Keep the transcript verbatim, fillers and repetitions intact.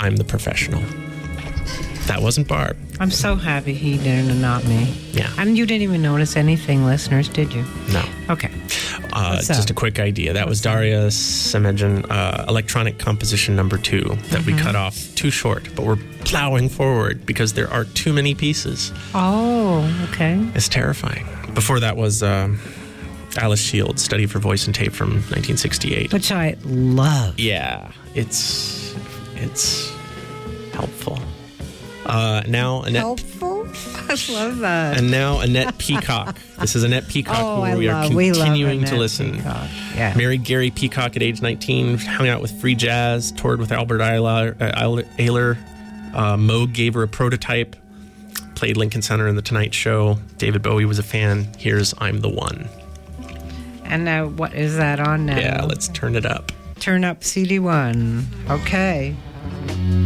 I'm the Professional. That wasn't Barb. I'm so happy he did and not me. Yeah. And you didn't even notice anything, listeners, did you? No. Okay. Uh, What's just up? a quick idea. That was Daria Semedjan, uh, electronic composition number two, that we cut off too short, but we're plowing forward because there are too many pieces. Oh, okay. It's terrifying. Before that was um, Alice Shields, Study for Voice and Tape from nineteen sixty-eight. Which I love. Yeah, it's it's helpful. Uh, now Annette, Helpful? I love that. and now Annette Peacock. This is Annette Peacock, Oh, where I we are love- we love continuing to Annette listen. Peacock. Yeah. Married Gary Peacock at age nineteen, hung out with free jazz, toured with Albert Ayler. Uh, Ayler. Uh, Moog gave her a prototype, played Lincoln Center in The Tonight Show. David Bowie was a fan. Here's I'm the One. And now, what is that on now? Yeah, let's turn it up. Turn up C D one. Okay.